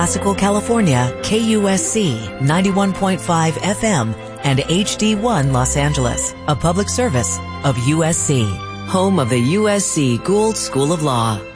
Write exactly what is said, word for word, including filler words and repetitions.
Classical California, K U S C ninety-one point five F M and H D one Los Angeles, a public service of U S C, home of the U S C Gould School of Law.